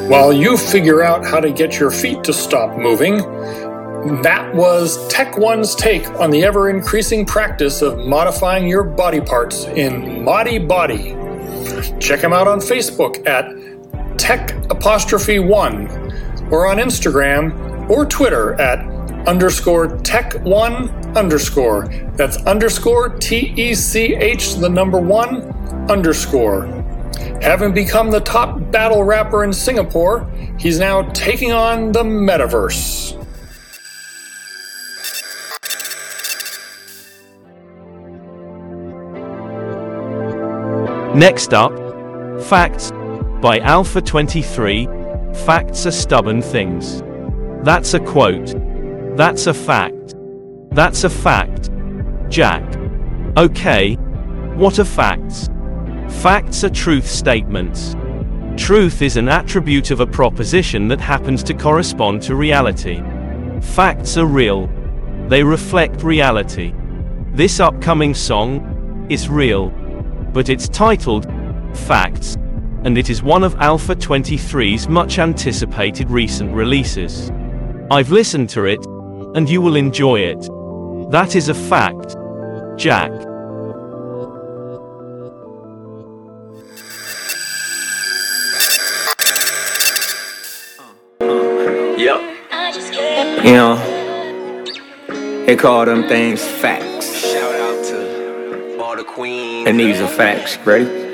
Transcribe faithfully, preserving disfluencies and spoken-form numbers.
While you figure out how to get your feet to stop moving, that was Tech One's take on the ever-increasing practice of modifying your body parts in Modi Body. Check him out on Facebook at Tech apostrophe one, or on Instagram or Twitter at underscore Tech One underscore. That's underscore T E C H the number one underscore. Having become the top battle rapper in Singapore, he's now taking on the metaverse. Next up, Facts by Alpha twenty-three. Facts are stubborn things. That's a quote. That's a fact. That's a fact. Jack. Okay. What are facts? Facts are truth statements. Truth is an attribute of a proposition that happens to correspond to reality. Facts are real. They reflect reality. This upcoming song is real, but it's titled Facts, and it is one of Alpha twenty-three's much anticipated recent releases. I've listened to it, and you will enjoy it. That is a fact, Jack. Yep. You know, they call them things facts. Shout out to all the queens. And these are facts. Ready?